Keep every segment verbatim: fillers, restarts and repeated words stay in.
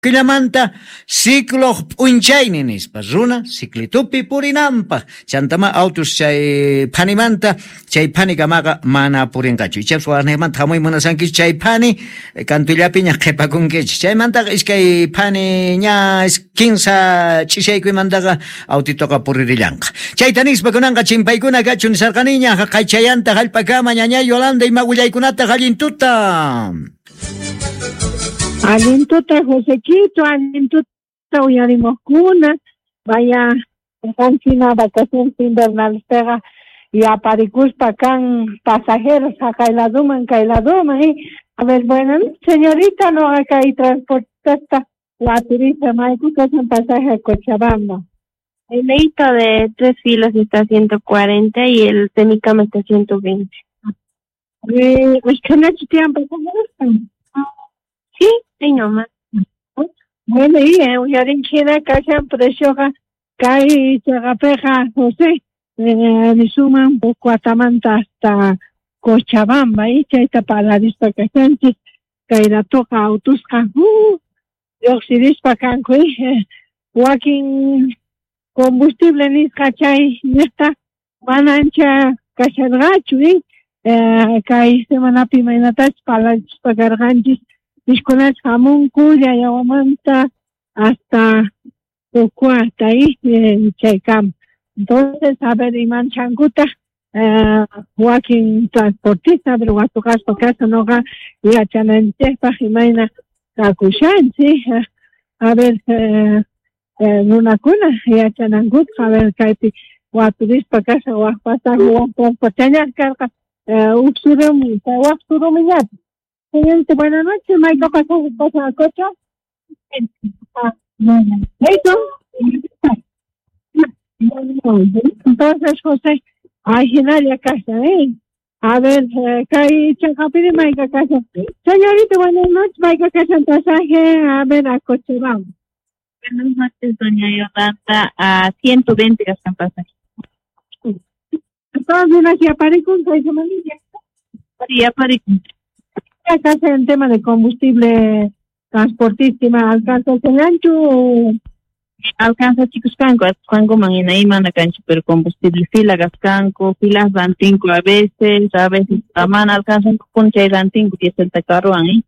Killamanta ciclo punchayni nispa runa ciclitupi purinampa chantama autos chay panimanta chay panikamaga mana purinkachu ichapas warnimanta hamuy munasankichu chay pani cantullapi ña qhipakunkichik chaymanta iskay pani ña quince ch'ishaykuymanta autitoqa puririllanqa chayta nispa kunanqa chimpaykuna kachu nisarqaniña qaychayanta hallp'akama ñañay Yolanda ima willaykunata hallintuta. Alintuta Josequito, alintuta uyarimoscuna, vaya, en vacaciones invernales pega y aparicuspa can pasajeros a Cailaduma, en Cailaduma, y a ver, bueno, señorita, no acá hay transportista, la turista Maicu, que es un pasaje a Cochabamba. El leito de tres filas está ciento cuarenta y el semicama está ciento veinte. Eh, ¿Es que no tiempo pasajeros? Sí, sí, nomás. Bueno, y ya rinchera casa precio cae chagapeja José, eh, suman un poco Atamanta hasta Cochabamba, y chaita para la dispacasantes, que la toca autusca, uh, yo si dispacanco, eh, walking combustible ni cachay, nesta, manancha cachargachu, eh, cae semana pima y natas para la dispacarganchis, Disconas jamón, cuya, yawamanta, hasta Cucuata, ahí, en Chaicam. Entonces, a ver, Iman Changuta, eh, Joaquín transportista, pero a tu caso, casa, no ga, y a Chanante, Pajimaina, Kakushan, sí, a ver, eh, en una cuna, y a Chanangut, a ver, Kaipi, o a tu dispa casa, o a pasar, o a transportaña, carga, eh, Uxurum, Uxurum, y Señorita, buenas noches, Maico, ¿pasó pasa a cocha? ¿Eso? Entonces, José, hay Genalia casa, ¿eh? A ver, ¿qué chacapide Maica casa? Señorita, buenas noches, Maica casa en pasaje, a ver, a Cochabamba. Buenas noches, doña Yolanda, a ciento veinte gastan pasaje. Entonces, una si aparecen, ¿qué se manilla? Sí, aparecen. Acá en tema de combustible transportísima, ¿alcanza el ancho? Alcanza chicos canco, canco manina y mana cancho, pero combustible fila gascanco, filas dan cinco a veces, a veces a mano alcanzan con chay dan cinco y es el tacarruan, ¿eh?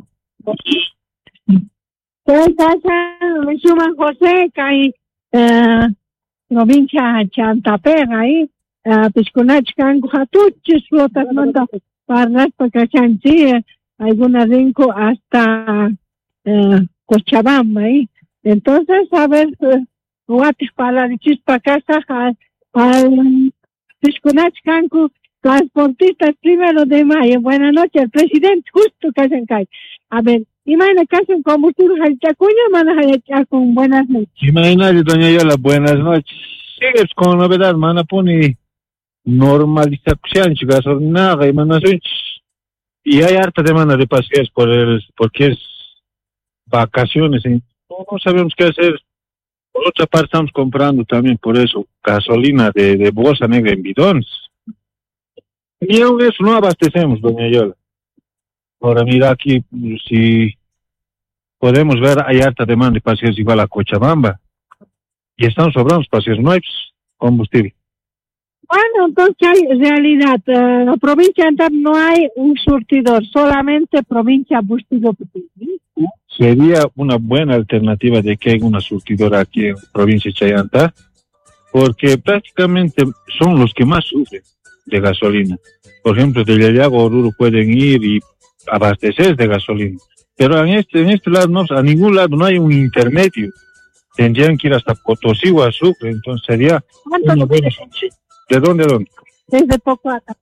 ¿Qué casa? Me suman José, que hay eh, provincia Chantapega, ahí, eh, Piscunach, canco, jatuches, flotas, manda. Para Pacachanchi, alguna rinco hasta eh, Cochabamba, ¿eh? Entonces, a ver, guates para la chispa casa, al Piscunach Canco, transportistas primero de mayo. Buenas noches, el presidente justo que hacen cae. A ver, imagina que hacen combustible al Chacuña, manas allá con buenas noches. Imagínate, doña Yola, buenas noches. Sigues con novedad, mana pone normalización, gasolina, y y hay harta demanda de paseos por el, porque es vacaciones, ¿eh? No, no sabemos qué hacer. Por otra parte estamos comprando también por eso gasolina de, de bolsa negra en bidones. Y aún eso no abastecemos, doña Yola. Ahora mira aquí, si podemos ver, hay harta demanda de paseos igual a Cochabamba. Y están sobrando paseos nuevos, combustible. Bueno, entonces hay realidad. Uh, la provincia entera no hay un surtidor, solamente provincia Bustillo. Sería una buena alternativa de que haya una surtidora aquí en provincia de Chayanta, porque prácticamente son los que más sufren de gasolina. Por ejemplo, de Yayago a Oruro pueden ir y abastecer de gasolina, pero en este en este lado no, a ningún lado no hay un intermedio. Tendrían que ir hasta Potosí o a Sucre, entonces sería una buena. ¿De dónde a dónde? Desde Popata.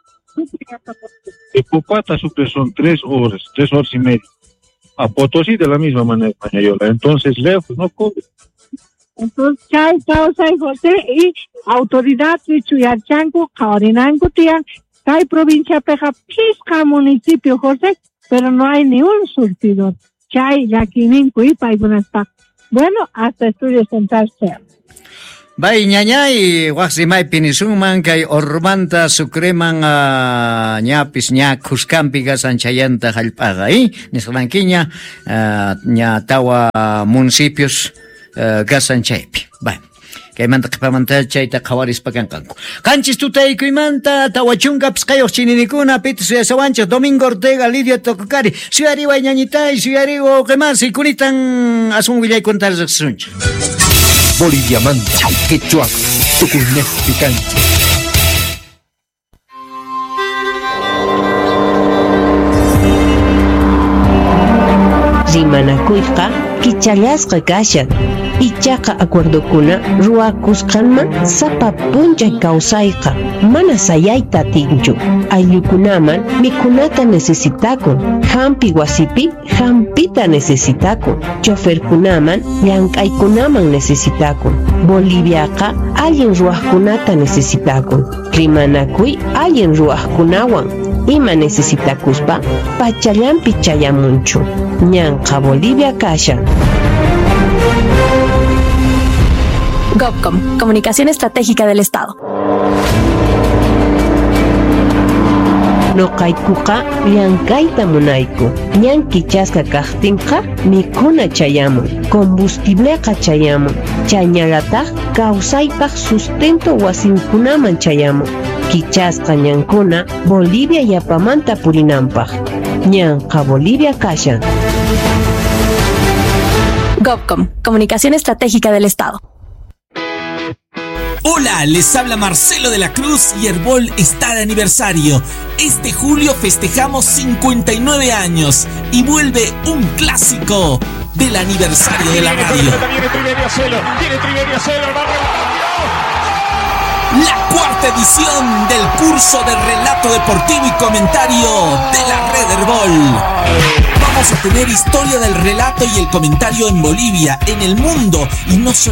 De Popata a Sucre son tres horas, tres horas y media. A Potosí de la misma manera, Mañayola. Entonces, lejos, no cobre. Entonces, Chay, Causa y José, y autoridad de Chuyarchanco, Caurinanco, Tía, Chay, provincia Peja, Pisca, municipio, José, pero no hay ni un surtidor. Chay, Yaquininco y Paigunas. Bueno, hasta Estudios Central. Bay ñañay, waximay pinisunman kay ormanta sukreman uh, ñapis ña kuskampi gasanchayanta hallpaga, ¿eh? Nisranquiña, uh, ña tawa municipios uh, gasanchaypi. Bay. Kay manta qipamanta chayta qawarispa kanqanku. Kanchis tutaykuymanta tawachunka psqayoq chininikuna pitis yasawanchik Domingo Ortega, Lidia Tokokari, suyariwa ñañitay, suyariwa qimasi kunitan asun willaykunta riqsunchik. Bolivia Manta, Quechua, Tucumne, Picante. Rimanakuyqa kichallasqa kashan. Ichaqa acuerdokuna ruwakusqanman sapa punchay kawsayqa mana sayayta tinchu. Ayllukunaman mikunata necesitakun. Hampi wasipi hampita necesitakun. Choferkunaman llank'aykunaman necesitakun. Boliviaqa allin ruwaqkunata necesitakun. Rimanakuy allin ruwaqkunawan. Ima necesitakuspa pachallampi chayamunchu. Ñanqa Bolivia kashan. GovCom, Comunicación Estratégica del Estado. Noqaykuqa llank'ayta munayku. Ñan kichasqa kaqtinqa mikuna chayamun. Combustibleqa chayamun. Chañalataq kawsaypaq sustento wasinkunaman chayamun. Kichasqa ñankuna Bolivia yapamanta purinanpaq. Ñanqa Bolivia kashan. GovCom, Comunicación Estratégica del Estado. Hola, les habla Marcelo de la Cruz y Herbol está de aniversario. Este julio festejamos cincuenta y nueve años y vuelve un clásico del aniversario de la radio. La cuarta edición del curso de relato deportivo y comentario de la Red Herbol. Vamos a tener historia del relato y el comentario en Bolivia, en el mundo y no solo